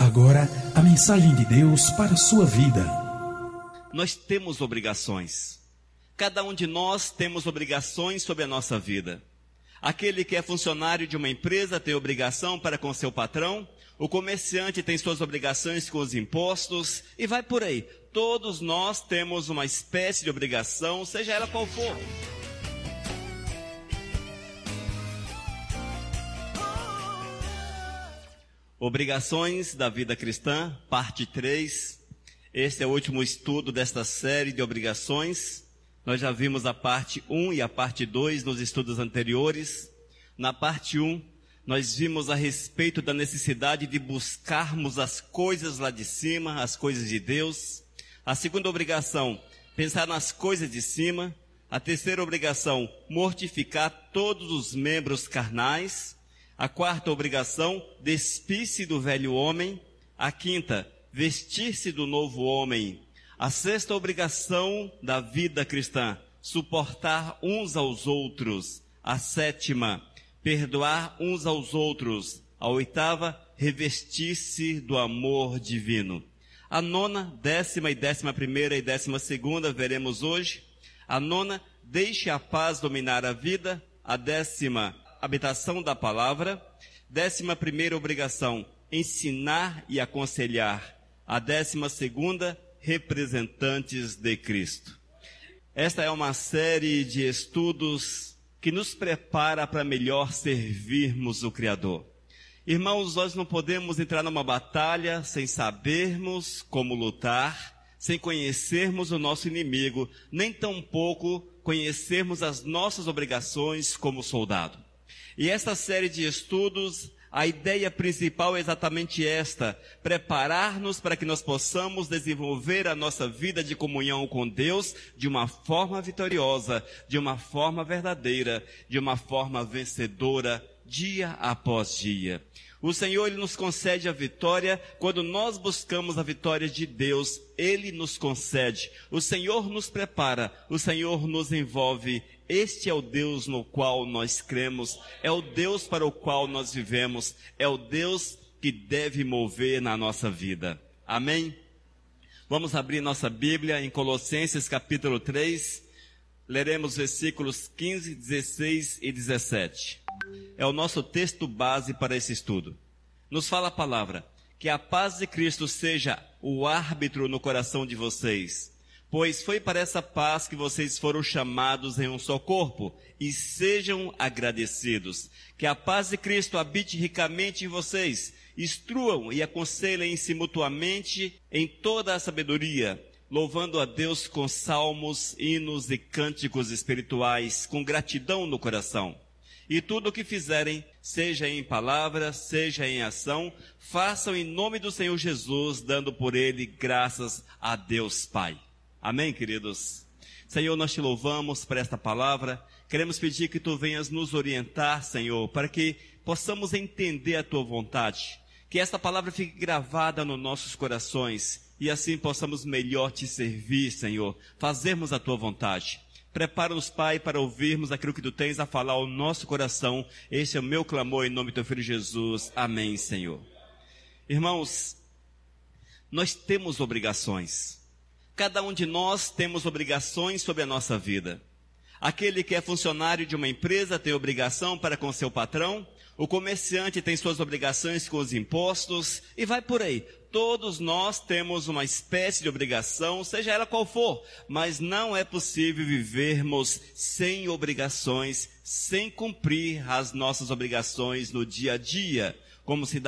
agora a mensagem de Deus para a sua vida. Nós temos obrigações. Cada um de nós temos obrigações sobre a nossa vida. Aquele que é funcionário de uma empresa tem obrigação para com seu patrão. O comerciante tem suas obrigações com os impostos. E vai por aí. Todos nós temos uma espécie de obrigação, seja ela qual for. Obrigações da vida cristã, parte 3. Este é o último estudo desta série de obrigações. Nós já vimos a parte 1 e a parte 2 nos estudos anteriores. Na parte 1, nós vimos a respeito da necessidade de buscarmos as coisas lá de cima, as coisas de Deus. A segunda obrigação, pensar nas coisas de cima. A terceira obrigação, mortificar todos os membros carnais. A quarta obrigação, despir-se do velho homem. A quinta, vestir-se do novo homem. A sexta obrigação da vida cristã, suportar uns aos outros. A sétima, perdoar uns aos outros. A oitava, revestir-se do amor divino. A nona, 10ª e 11ª e 12ª veremos hoje. A nona, deixe a paz dominar a vida. A 10ª, habitação da palavra. 11ª obrigação, ensinar e aconselhar. A 12ª, representantes de Cristo. Esta é uma série de estudos que nos prepara para melhor servirmos o Criador. Irmãos, nós não podemos entrar numa batalha sem sabermos como lutar, sem conhecermos o nosso inimigo, nem tampouco conhecermos as nossas obrigações como soldado. E esta série de estudos, a ideia principal é exatamente esta: preparar-nos para que nós possamos desenvolver a nossa vida de comunhão com Deus de uma forma vitoriosa, de uma forma verdadeira, de uma forma vencedora, dia após dia. O Senhor, Ele nos concede a vitória. Quando nós buscamos a vitória de Deus, Ele nos concede. O Senhor nos prepara, o Senhor nos envolve. Este é o Deus no qual nós cremos, é o Deus para o qual nós vivemos, é o Deus que deve mover na nossa vida. Amém? Vamos abrir nossa Bíblia em Colossenses capítulo 3, leremos versículos 15, 16 e 17. É o nosso texto base para esse estudo. Nos fala a palavra: que a paz de Cristo seja o árbitro no coração de vocês. Pois foi para essa paz que vocês foram chamados em um só corpo, e sejam agradecidos. Que a paz de Cristo habite ricamente em vocês, instruam e aconselhem-se mutuamente em toda a sabedoria, louvando a Deus com salmos, hinos e cânticos espirituais, com gratidão no coração. E tudo o que fizerem, seja em palavra, seja em ação, façam em nome do Senhor Jesus, dando por Ele graças a Deus Pai. Amém, queridos? Senhor, nós te louvamos por esta palavra. Queremos pedir que Tu venhas nos orientar, Senhor, para que possamos entender a Tua vontade. Que esta palavra fique gravada nos nossos corações e assim possamos melhor Te servir, Senhor, fazermos a Tua vontade. Prepara-nos, Pai, para ouvirmos aquilo que Tu tens a falar ao nosso coração. Este é o meu clamor em nome do Teu Filho Jesus. Amém, Senhor. Irmãos, nós temos obrigações. Cada um de nós temos obrigações sobre a nossa vida. Aquele que é funcionário de uma empresa tem obrigação para com seu patrão. O comerciante tem suas obrigações com os impostos. E vai por aí. Todos nós temos uma espécie de obrigação, seja ela qual for. Mas não é possível vivermos sem obrigações, sem cumprir as nossas obrigações no dia a dia. Como se